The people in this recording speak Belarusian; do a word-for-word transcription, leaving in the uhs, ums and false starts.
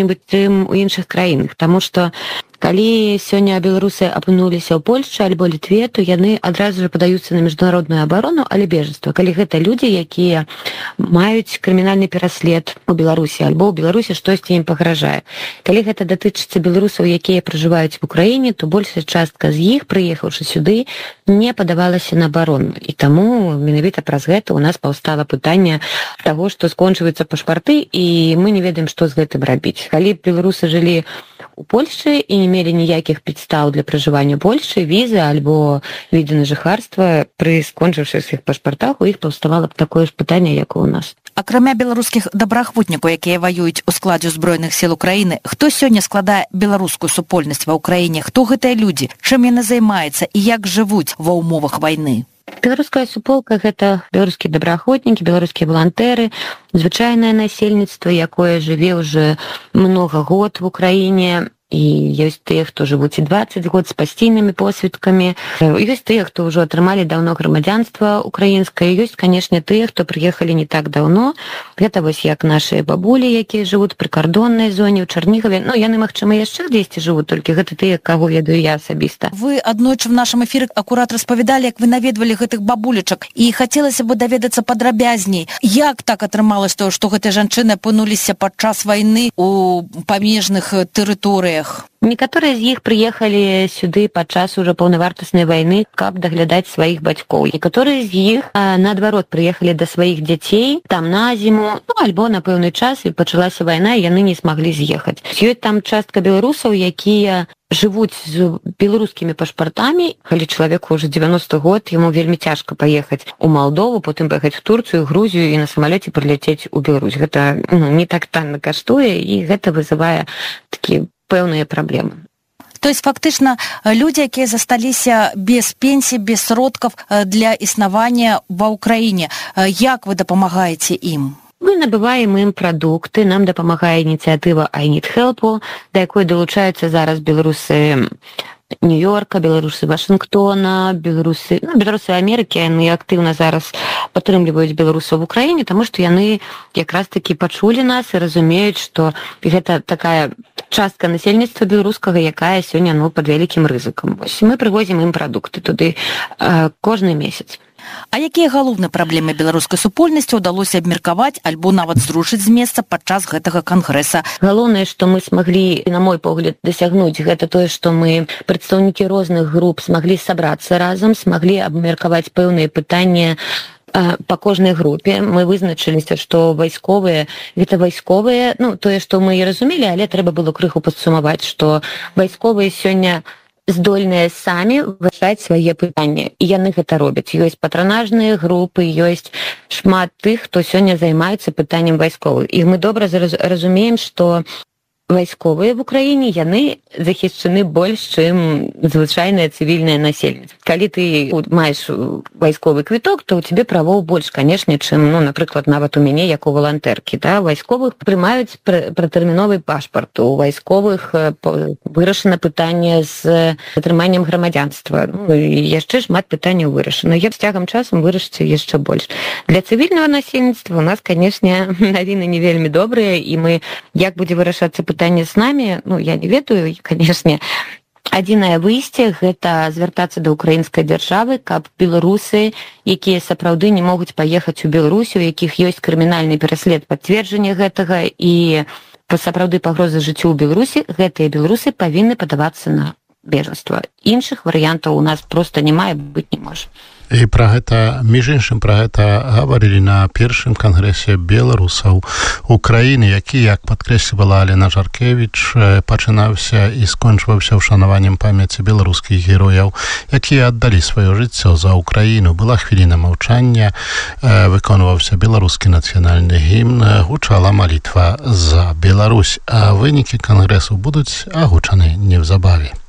чым-нибудь тым у іншых краінах, таму што калі сёння беларусы апынуліся ў Польшчы альбо Літве, то яны адразу ж падаюцца на міжнародную абарону, але бежанства. Калі гэта людзі, якія маюць крымінальны пераслед у Беларусі альбо ў Беларусі штосьці ім пагражае. Калі гэта датычыцца беларусаў, якія пражываюць в Украіне, то большая частка з іх, прыехаўшы сюды, не падавалася на абарону. І таму менавіта праз гэта у нас паўстала пытанне таго, што скончваюцца пашпарты, і мы не ведаем, што з гэтым рабіць. Калі беларусы жылі у Польшчы і не мелі ніякіх підстаў для пражывання ў Польшчы, візы альбо віды на жыхарства, пры скончыўшых іх пашпартах у іх паўставала б такое ж пытанне, як і ў нас. Акрамя беларускіх добраахвотнікаў, якія ваююць у складзе ўзброеных сіл Украіны, хто сёння складае беларускую супольнасць ва ўкраіне? Хто гэтыя людзі? Чым яны займаюцца і як жывуць ва ўмовах вайны? Беларуская суполка – гэта беларускія добраахвотнікі, беларускія валантэры, звычайнае насельніцтва, якое жыве ўжо многа год в Украіне. І ёсць тыя, хто жывуць і дваццаць год з пастійнымі посведкамі. Ёсць тыя, хто ўжо атрымалі даўно грамадзянства украінскае. Ёсць, канешне, тыя, хто прыехалі не так даўно. Гэта вось як нашыя бабулі, якія жывуць пры кардоннай зоне ў Чарнігаве. Ну, яны, магчыма, яшчэ дзесьці жывуць, толькі гэта тыя, каго ведаю я асабіста. Вы аднойчы в нашым эфіры акурат распавядалі, як вы наведвалі гэтых бабулечак. І хацелася бы даведацца падрабязней. Як так атрымалася то, што гэтыя жанчыны апынуліся падчас вайны у памежных тэрыторыях? Некаторыя з іх прыехалі сюды падчас ужо паўнавартаснай вайны, каб даглядаць сваіх бацькоў. Некаторыя з іх, наадварот, прыехалі да сваіх дзяцей там на зіму, ну, альбо на пэўны час, і пачалася вайна, і яны не змаглі з'ехаць. Ёсць там частка беларусаў, якія жывуць з беларускімі пашпартамі. Калі чалавеку ўжо дзевяносты год, яму вельмі цяжка паехаць у Малдову, потым паехаць в Турцыю, Грузію і на самалёце прыляцець у Беларусь. Гэта ну, не так танна каштуе, і гэта вызывае такі пэўныя праблемы. То есть фактычна людзі, якія засталіся без пенсій, без сродкаў для існавання ва ўкраіне, як вы дапамагаеце ім? Мы набываем ім прадукты, нам дапамагае ініцыятыва I Need Help, да якой далучаюцца зараз беларусы Нью-Йорка, беларусы Вашынгтона, беларусы, ну, беларусы Амерыкі, яны актыўна зараз падтрымліваюць беларусаў в Украіне, таму што яны якраз такі пачулі нас і разумеюць, што гэта такая частка насельніцтва беларускага, якая сёння ну, пад вялікім рызыкам. Вось мы прывозім ім прадукты туды э, кожны месяц. А якія галоўныя праблемы беларускай супольнасці ўдалося абмеркаваць альбо нават зрушыць з месца падчас гэтага кангрэса? Галоўнае, што мы смаглі, на мой погляд, дасягнуць, гэта тое, што мы, прадстаўнікі розных груп, смаглі сабрацца разам, смаглі абмеркаваць пэўныя пытанні па кожнай групе. Мы вызначыліся, што вайсковыя, гэта вайсковыя, ну, тое, што мы і разумелі, але трэба было крыху падсумаваць, што вайсковыя сёння здольныя самі вырашаць свае пытанні. І яны гэта робяць. Ёсць патранажныя групы, ёсць шмат тых, хто сёння займаецца пытаннем вайсковых. І мы добра разумеем, што вайсковыя в Украіне, яны захішчаны больш, чым звычайнае цывільнае насельніцтва. Калі ты маеш вайсковы квіток, то ў цябе правоў больш, канешне, чым, ну, напрыклад, нават у мяне, як у валантэркі. Да? Вайсковых прымаюць пратэрміновы пашпарт, у вайсковых вырашана пытанне з атрыманнем грамадзянства. Ну, і яшчэ шмат пытанняў вырашана. Я з цягам часам вырашыцца яшчэ больш. Для цывільнага насельніцтва у нас, канешне, навіны не вельмі добрыя, і мы, як будзе вырашацца пытанне з намі, ну, я не ведаю, канешне, адзінае выйсце – гэта звяртацца да ўкраінскай дзяржавы, каб беларусы, якія сапраўды не могуць паехаць у Беларусь, у якіх ёсць крымінальны пераслед пацверджання гэтага і сапраўды пагрозы жыццю ў Беларусі, гэтыя беларусы павінны падавацца на бежанства. Іншых варыянтаў у нас проста няма і быць не можа. І пра гэта, між іншым, пра гэта гаварылі на першым кангрэсе беларусаў Украіны, які, як падкрэслівала Алена Жаркевіч, пачынаўся і скончваўся ўшанаваннем памяці беларускіх герояў, якія аддалі сваё жыццё за Украіну. Была хвіліна маўчання, выконваўся беларускі нацыянальны гімн, гучала малітва за Беларусь, а вынікі кангрэсу будуць агучаны неўзабаве.